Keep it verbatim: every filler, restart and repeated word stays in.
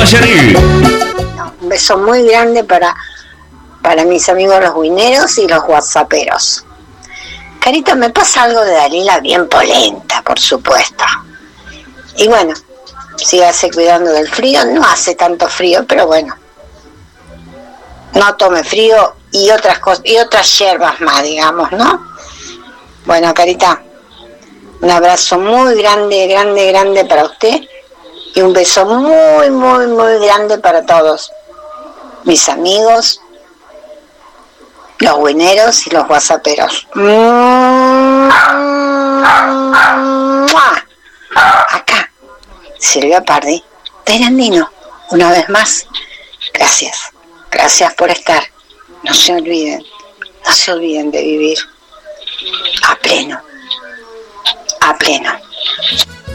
Guayarí. No, un beso muy grande para, para mis amigos los guineros y los whatsapperos. Carita, me pasa algo de Dalila bien polenta, por supuesto. Y bueno, sígase cuidando del frío, no hace tanto frío, pero bueno. No tome frío y otras cosas, y otras hierbas más, digamos, ¿no? Bueno, Carita, un abrazo muy grande, grande, grande para usted y un beso muy, muy, muy grande para todos mis amigos, los bueneros y los whatsapperos. Acá, Silvia Pardi, Perandino, una vez más, gracias, gracias por estar. No se olviden, no se olviden de vivir a pleno, a pleno.